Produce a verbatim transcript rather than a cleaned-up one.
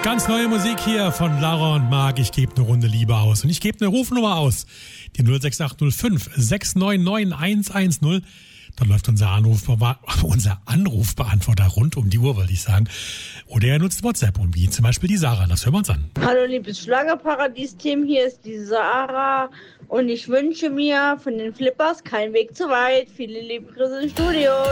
Ganz neue Musik hier von Lara und Marc. Ich gebe eine Runde Liebe aus. Und ich gebe eine Rufnummer aus. Die null sechs acht null fünf sechs neun neun eins eins null. Dann läuft unser, Anruf, unser Anrufbeantworter rund um die Uhr, wollte ich sagen. Oder er nutzt WhatsApp, und wie zum Beispiel die Sarah. Das hören wir uns an. Hallo liebes Schlagerparadies-Team, hier ist die Sarah. Und ich wünsche mir von den Flippers keinen Weg zu weit. Viele liebe Grüße im Studio.